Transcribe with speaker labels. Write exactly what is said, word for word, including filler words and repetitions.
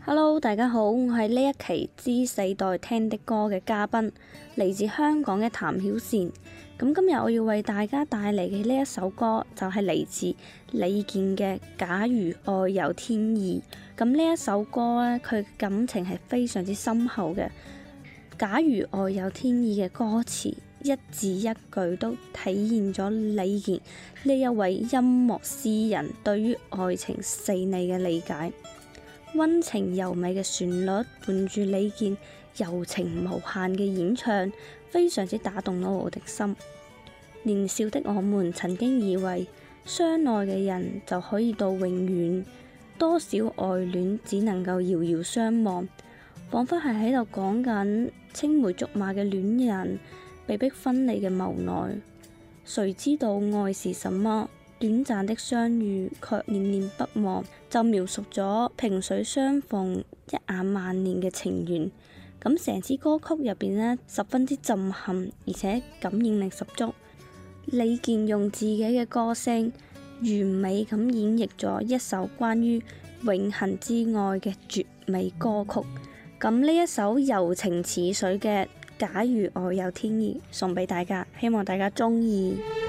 Speaker 1: Hello，大家好，我係呢一期知世代聽的歌嘅嘉賓，嚟自香港嘅譚曉善。咁今日我要為大家帶嚟嘅呢一首歌就係嚟自李健嘅《假如愛有天意》。咁呢一首歌呢，佢感情係非常之深厚嘅。假如愛有天意嘅歌詞，一字一句都體現咗李健呢一位音樂詩人對於愛情細膩嘅理解。溫情柔美嘅旋律伴住李健柔情無限嘅演唱，非常之打動咗我的心。年少的我們曾經以為相愛嘅人就可以到永遠，多少愛戀只能夠遙遙相望，彷彿係喺度講緊青梅竹馬嘅戀人被迫分離嘅無奈。誰知道愛是什麼？短暫的相遇，卻念念不忘，就描述咗萍水相逢，一眼萬年嘅情緣。咁成支歌曲入邊呢，十分之震撼，而且感染力十足。李健用自己嘅歌聲，完美咁演繹咗一首關於永恆之愛嘅絕美歌曲。咁呢一首柔情似水嘅《假如愛有天意》送俾大家，希望大家鍾意。